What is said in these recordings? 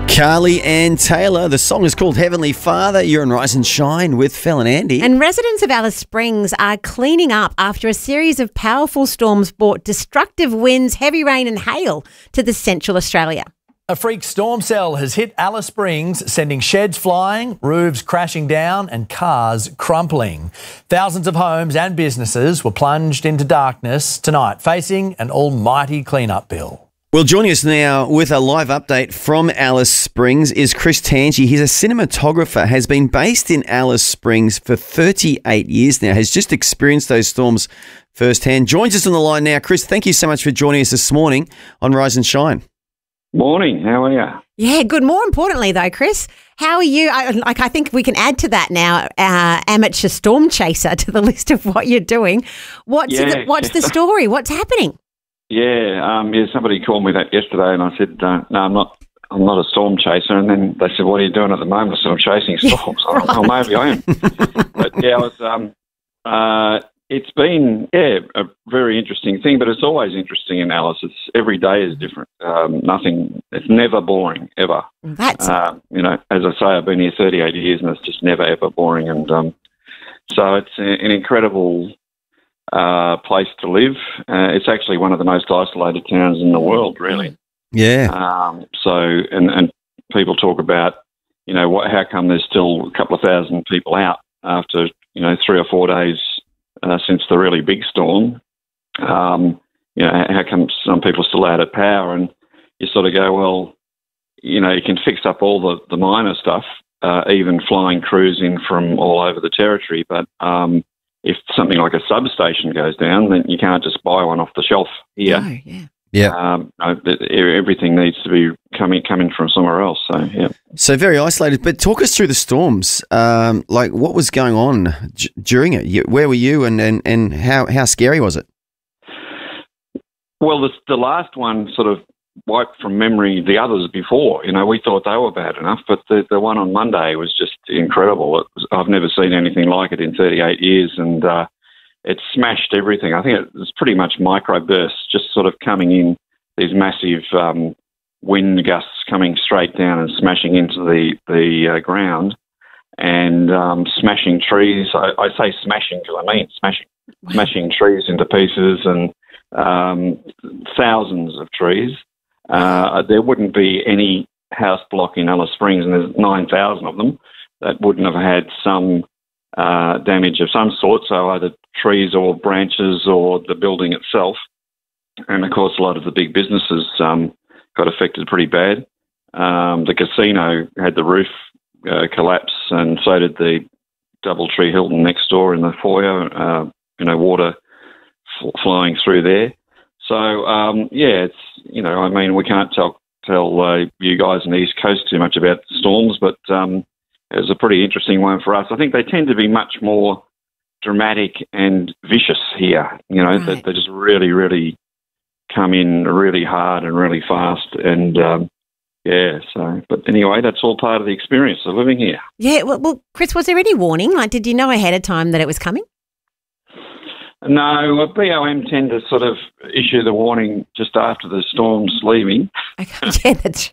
Carly Ann Taylor. The song is called Heavenly Father. You're on Rise and Shine with Phil and Andy. And residents of Alice Springs are cleaning up after a series of powerful storms brought destructive winds, heavy rain and hail to the central Australia. A freak storm cell has hit Alice Springs, sending sheds flying, roofs crashing down and cars crumpling. Thousands of homes and businesses were plunged into darkness tonight, facing an almighty cleanup bill. Well, joining us now with a live update from Alice Springs is Chris Tangi. He's a cinematographer, has been based in Alice Springs for 38 years now, has just experienced those storms firsthand. Joins us on the line now. Chris, thank you so much for joining us this morning on Rise and Shine. Morning, how are you? Yeah, good. More importantly, though, Chris, how are you? I think we can add to that now, amateur storm chaser to the list of what you're doing. What's the story? What's happening? Yeah, somebody called me that yesterday, and I said, no, I'm not a storm chaser. And then they said, what are you doing at the moment? I said, I'm chasing storms. I thought, well, maybe I am. But yeah, it's been a very interesting thing, but it's always interesting in Alice. Every day is different. It's never boring ever. That's as I say, I've been here 38 years, and it's just never ever boring. And so it's an incredible place to live. It's actually one of the most isolated towns in the world, really. Yeah. And people talk about, how come there's still a couple of thousand people out after 3 or 4 days since the really big storm. How come some people are still out of power? And you sort of go, well, you can fix up all the minor stuff, even flying crews in from all over the territory, but if something like a substation goes down, then you can't just buy one off the shelf here. No, yeah. Yeah. Everything needs to be coming from somewhere else. So, yeah. So very isolated. But talk us through the storms. Like what was going on during it? Where were you and how scary was it? Well, the last one sort of wiped from memory the others before. We thought they were bad enough, but the one on Monday was just incredible. I've never seen anything like it in 38 years, and it smashed everything. I think it was pretty much microbursts, just sort of coming in, these massive wind gusts coming straight down and smashing into the ground, and smashing trees. I say smashing because I mean smashing trees into pieces, and thousands of trees. There wouldn't be any house block in Alice Springs, and there's 9,000 of them, that wouldn't have had some damage of some sort, so either trees or branches or the building itself. And, of course, a lot of the big businesses got affected pretty bad. The casino had the roof collapse, and so did the Doubletree Hilton next door in the foyer, water flying through there. So, it's, we can't tell you guys on the East Coast too much about storms, but it was a pretty interesting one for us. I think they tend to be much more dramatic and vicious here, Right. They just really, really come in really hard and really fast. And, but anyway, that's all part of the experience of living here. Yeah, well, Chris, was there any warning? Like, did you know ahead of time that it was coming? No, BOM tend to sort of issue the warning just after the storm's leaving. Okay. Yeah, that's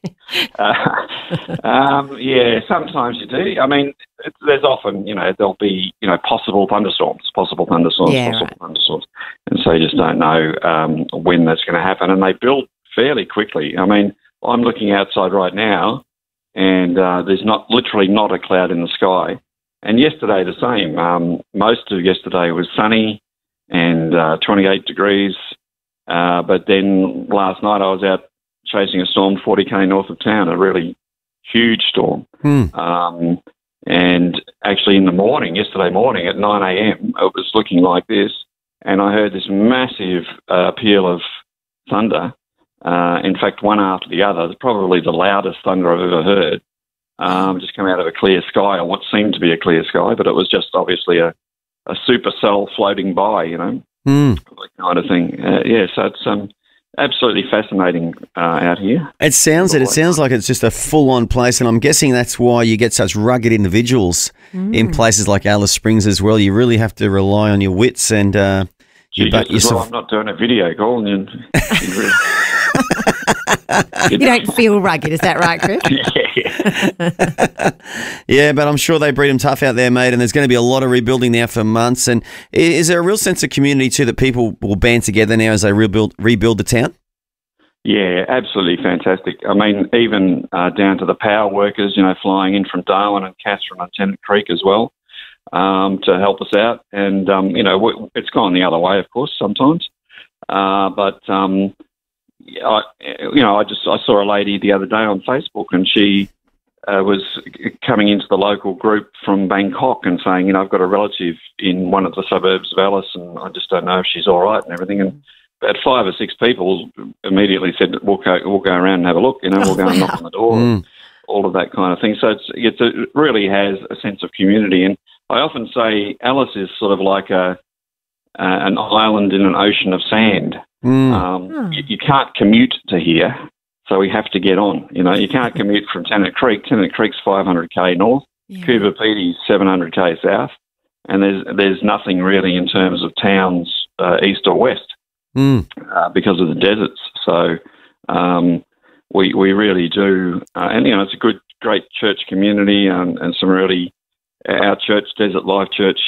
sometimes you do. I mean, there's often, there'll be, possible thunderstorms. And so you just don't know when that's going to happen. And they build fairly quickly. I mean, I'm looking outside right now, and there's literally not a cloud in the sky. And yesterday the same. Most of yesterday was sunny and 28 degrees. But then last night I was out chasing a storm 40k north of town, a really huge storm. And actually yesterday morning at 9 a.m, it was looking like this, and I heard this massive peal of thunder. In fact, one after the other, probably the loudest thunder I've ever heard, just come out of a clear sky, or what seemed to be a clear sky, but it was just obviously a supercell floating by, that kind of thing. So it's absolutely fascinating out here. It sounds like it's just a full-on place, and I'm guessing that's why you get such rugged individuals in places like Alice Springs as well. You really have to rely on your wits and I'm not doing a video call. You don't feel rugged, is that right, Chris? Yeah. Yeah, but I'm sure they breed them tough out there, mate, and there's going to be a lot of rebuilding now for months. And is there a real sense of community too that people will band together now as they rebuild the town? Yeah, absolutely fantastic. I mean, even down to the power workers, flying in from Darwin and Katherine and Tennant Creek as well to help us out. And, it's gone the other way, of course, sometimes. But I saw a lady the other day on Facebook, and she was coming into the local group from Bangkok and saying, I've got a relative in one of the suburbs of Alice, and I just don't know if she's all right and everything. And about 5 or 6 people immediately said, we'll go around and have a look, we'll go and knock on the door, and all of that kind of thing. So it really has a sense of community. And I often say Alice is sort of like an island in an ocean of sand. You can't commute to here, so we have to get on. You can't commute from Tennant Creek. Tennant Creek's 500k north, Coober Pedy 700k south, and there's nothing really in terms of towns east or west because of the deserts. So we really do, and it's a great church community, and some really, our church, Desert Life Church,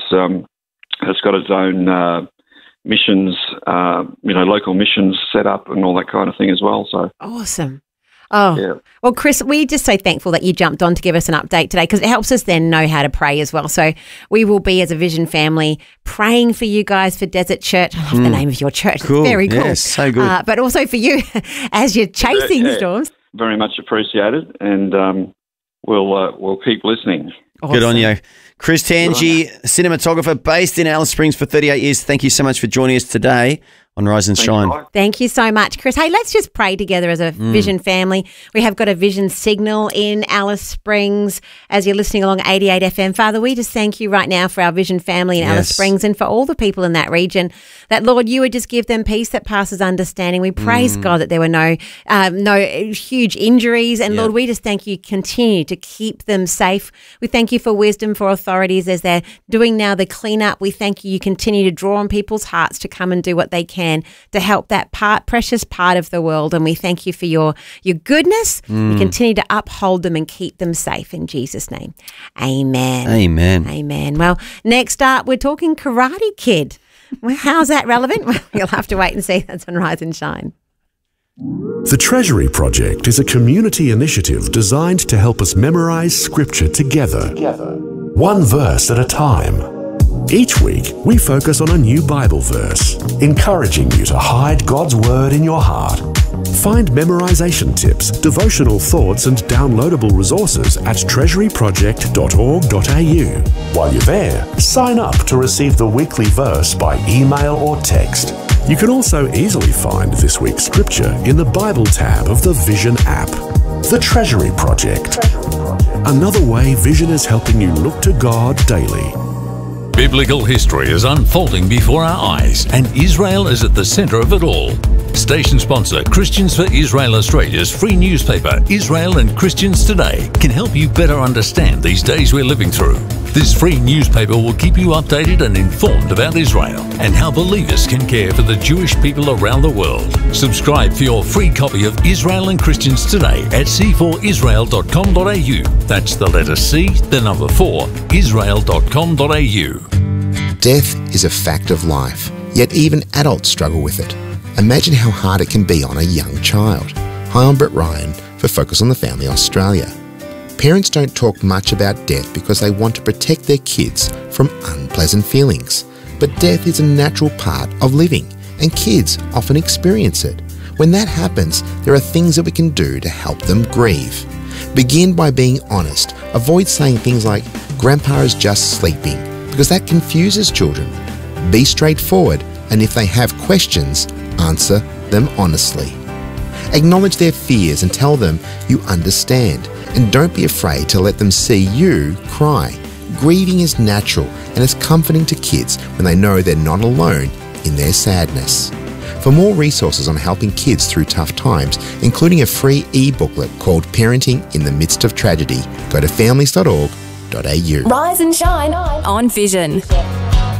has got its own missions, local missions set up and all that kind of thing as well. So awesome. Oh, yeah. Well, Chris, we're just so thankful that you jumped on to give us an update today, because it helps us then know how to pray as well. So we will be, as a Vision family, praying for you guys for Desert Church. I love the name of your church. Cool. It's very cool. Yes, so good. But also for you as you're chasing storms. Very much appreciated, and we'll keep listening. Awesome. Good on you. Chris Tangi, cinematographer based in Alice Springs for 38 years. Thank you so much for joining us today on Rise and Shine. Thank you so much, Chris. Hey, let's just pray together as a Vision family. We have got a Vision signal in Alice Springs as you're listening along 88 FM. Father, we just thank you right now for our Vision family in Alice Springs and for all the people in that region, that, Lord, you would just give them peace that passes understanding. We praise God that there were no huge injuries. And, Lord, we just thank you, continue to keep them safe. We thank you for wisdom for authorities as they're doing now the cleanup. We thank you continue to draw on people's hearts to come and do what they can to help that precious part of the world. And we thank you for your goodness. You continue to uphold them and keep them safe in Jesus' name. Amen. Amen. Amen. Well, next up, we're talking Karate Kid. Well, how's that relevant? Well, you'll have to wait and see. That's on Rise and Shine. The Treasury Project is a community initiative designed to help us memorize Scripture together, one verse at a time. Each week, we focus on a new Bible verse, encouraging you to hide God's Word in your heart. Find memorization tips, devotional thoughts, and downloadable resources at treasuryproject.org.au. While you're there, sign up to receive the weekly verse by email or text. You can also easily find this week's scripture in the Bible tab of the Vision app. The Treasury Project. Another way Vision is helping you look to God daily. Biblical history is unfolding before our eyes, and Israel is at the centre of it all. Station sponsor Christians for Israel Australia's free newspaper, Israel and Christians Today, can help you better understand these days we're living through. This free newspaper will keep you updated and informed about Israel and how believers can care for the Jewish people around the world. Subscribe for your free copy of Israel and Christians Today at c4israel.com.au. That's the letter C, the number 4, israel.com.au. Death is a fact of life, yet even adults struggle with it. Imagine how hard it can be on a young child. Hi, I'm Brett Ryan for Focus on the Family Australia. Parents don't talk much about death because they want to protect their kids from unpleasant feelings. But death is a natural part of living, and kids often experience it. When that happens, there are things that we can do to help them grieve. Begin by being honest. Avoid saying things like, "Grandpa is just sleeping," because that confuses children. Be straightforward, and if they have questions, answer them honestly. Acknowledge their fears and tell them you understand, and don't be afraid to let them see you cry. Grieving is natural, and it's comforting to kids when they know they're not alone in their sadness. For more resources on helping kids through tough times, including a free e-booklet called Parenting in the Midst of Tragedy, go to families.org.au. Rise and shine on Vision.